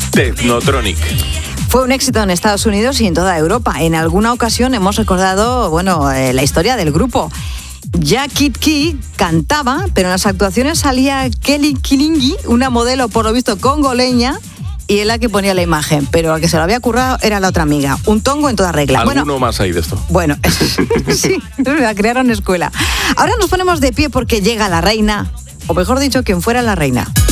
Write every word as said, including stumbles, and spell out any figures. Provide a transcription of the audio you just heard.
Technotronic. Fue un éxito en Estados Unidos y en toda Europa. En alguna ocasión hemos recordado, bueno, eh, la historia del grupo. Jack Kid Key cantaba, pero en las actuaciones salía Kelly Kilingi, una modelo por lo visto congoleña, y es la que ponía la imagen, pero la que se lo había currado era la otra amiga. Un tongo en toda regla. ¿Alguno bueno, más hay de esto? Bueno, sí, la crearon escuela. Ahora nos ponemos de pie porque llega la reina, o mejor dicho, quien fuera la reina.